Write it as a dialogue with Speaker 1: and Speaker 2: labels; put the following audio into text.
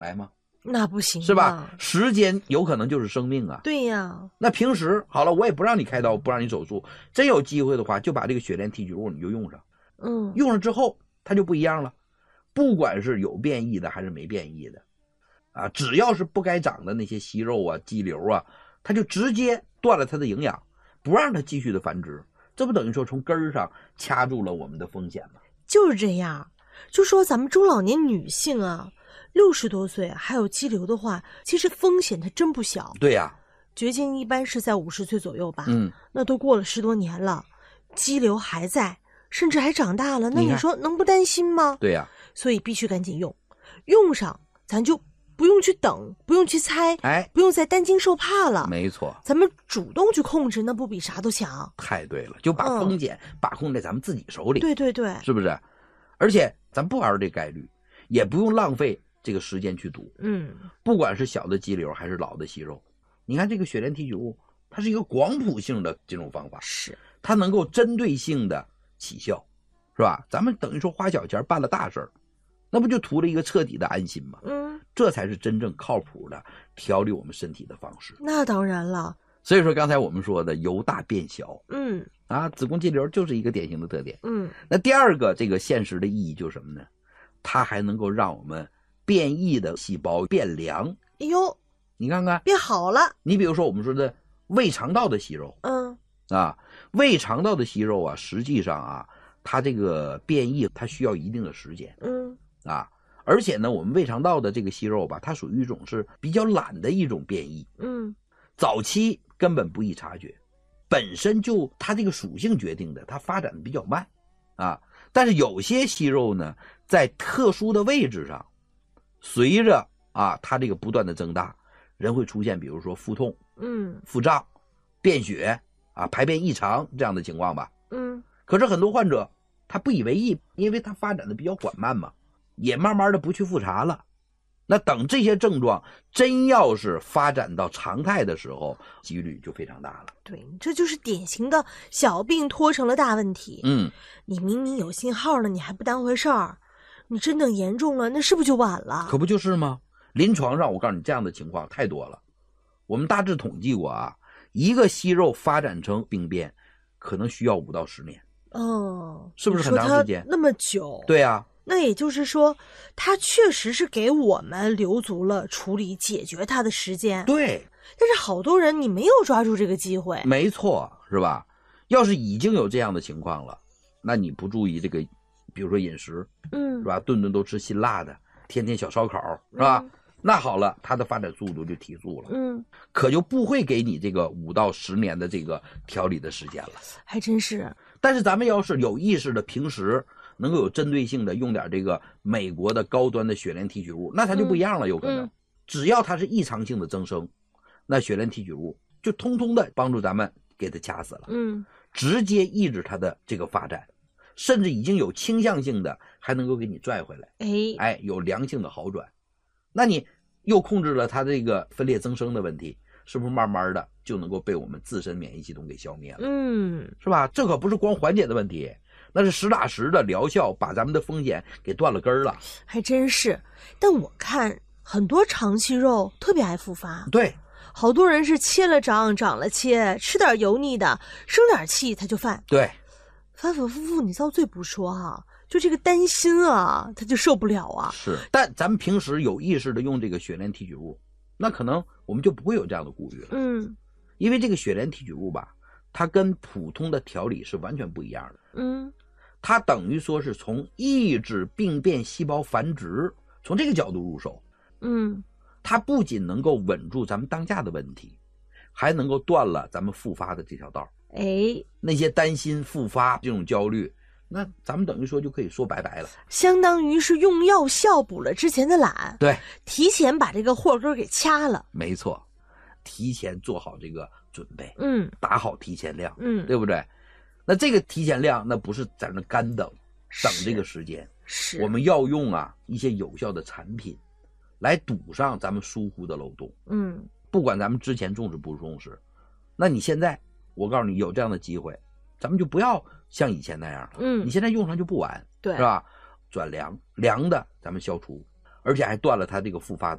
Speaker 1: 来吗？
Speaker 2: 那不行，
Speaker 1: 是吧？时间有可能就是生命啊。
Speaker 2: 对呀。
Speaker 1: 那平时好了，我也不让你开刀，不让你手术，真有机会的话，就把这个血链提取物你就用上。用上之后它就不一样了，不管是有变异的还是没变异的啊，只要是不该长的那些息肉啊、肌瘤啊，它就直接断了它的营养，不让它继续的繁殖，这不等于说从根儿上掐住了我们的风险吗？
Speaker 2: 就是这样。就说咱们中老年女性啊，60多岁还有肌瘤的话，其实风险它真不小。
Speaker 1: 对呀。
Speaker 2: 绝经一般是在50岁左右吧，那都过了10多年了，肌瘤还在，甚至还长大了，那你说能不担心吗？
Speaker 1: 对呀。
Speaker 2: 所以必须赶紧用，用上咱就不用去等，不用去猜，不用再担惊受怕了。
Speaker 1: 没错，
Speaker 2: 咱们主动去控制，那不比啥都强？
Speaker 1: 太对了，就把风险把控在咱们自己手里。
Speaker 2: 对对对，
Speaker 1: 是不是？而且咱不玩这概率，也不用浪费这个时间去赌。不管是小的肌瘤还是老的息肉，你看这个血链提取物，它是一个广谱性的这种方法，
Speaker 2: 是
Speaker 1: 它能够针对性的起效，是吧？咱们等于说花小钱办了大事儿，那不就图了一个彻底的安心吗？这才是真正靠谱的调理我们身体的方式。
Speaker 2: 那当然了。
Speaker 1: 所以说刚才我们说的由大变小，子宫肌瘤就是一个典型的特点。那第二个这个现实的意义就是什么呢？它还能够让我们变异的细胞变良。
Speaker 2: 哎呦，
Speaker 1: 你看看
Speaker 2: 变好了。
Speaker 1: 你比如说我们说的胃肠道的息肉，胃肠道的息肉啊，实际上啊，它这个变异它需要一定的时间。而且呢，我们胃肠道的这个息肉吧，它属于一种是比较懒的一种变异。早期根本不易察觉，本身就它这个属性决定的，它发展的比较慢但是有些息肉呢，在特殊的位置上，随着它这个不断的增大，人会出现比如说腹痛、腹胀、便血排便异常这样的情况吧。可是很多患者他不以为意，因为他发展的比较缓慢嘛，也慢慢的不去复查了。那等这些症状真要是发展到常态的时候，几率就非常大了。
Speaker 2: 对，这就是典型的小病拖成了大问题。你明明有信号了，你还不当回事儿，你真等严重了，那是不是就晚了？
Speaker 1: 可不就是吗？临床上我告诉你，这样的情况太多了。我们大致统计过一个息肉发展成病变，可能需要5到10年。是不是很长时间？
Speaker 2: 那么久？
Speaker 1: 对啊。
Speaker 2: 那也就是说，它确实是给我们留足了处理解决它的时间。
Speaker 1: 对。
Speaker 2: 但是好多人你没有抓住这个机会。
Speaker 1: 没错，是吧？要是已经有这样的情况了，那你不注意这个，比如说饮食，是吧？顿顿都吃辛辣的，天天小烧烤，是吧？那好了，它的发展速度就提速了。可就不会给你这个5到10年的这个调理的时间了。
Speaker 2: 还真是。
Speaker 1: 但是咱们要是有意识的，平时能够有针对性的用点这个美国的高端的血链提取物，那它就不一样了。有可能只要它是异常性的增生，那血链提取物就通通的帮助咱们给它掐死了。直接抑制它的这个发展，甚至已经有倾向性的还能够给你拽回来。有良性的好转。那你又控制了它这个分裂增生的问题，是不是慢慢的就能够被我们自身免疫系统给消灭了？是吧？这可不是光缓解的问题，那是实打实的疗效，把咱们的风险给断了根儿了。
Speaker 2: 还真是。但我看很多长期肉特别爱复发。
Speaker 1: 对，
Speaker 2: 好多人是切了长，长了切，吃点油腻的，生点气他就犯。
Speaker 1: 对，
Speaker 2: 反反复复，你遭罪不说就这个担心他就受不了
Speaker 1: 是，但咱们平时有意识的用这个血链提取物，那可能我们就不会有这样的顾虑了。因为这个血链提取物吧，它跟普通的调理是完全不一样的。它等于说是从抑制病变细胞繁殖，从这个角度入手。它不仅能够稳住咱们当下的问题，还能够断了咱们复发的这条道。那些担心复发这种焦虑，那咱们等于说就可以说拜拜了，
Speaker 2: 相当于是用药效补了之前的懒。
Speaker 1: 对，
Speaker 2: 提前把这个祸根给掐了。
Speaker 1: 没错，提前做好这个准备，打好提前量，对不对？那这个提前量，那不是在那干等这个时间，我们要用一些有效的产品来堵上咱们疏忽的漏洞。不管咱们之前重视不重视，那你现在我告诉你有这样的机会，咱们就不要像以前那样了。你现在用上就不晚，
Speaker 2: 对，
Speaker 1: 是吧？转凉的咱们消除，而且还断了它这个复发的